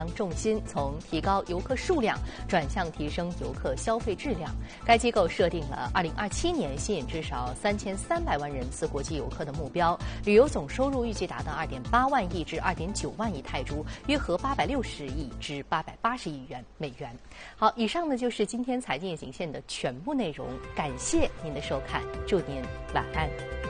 重心从提高游客数量转向提升游客消费质量。该机构设定了2027年吸引至少3300万人次国际游客的目标，旅游总收入预计达到2.8万亿至2.9万亿泰铢，约合860亿至880亿美元。好，以上呢就是今天财经夜行线的全部内容，感谢您的收看，祝您晚安。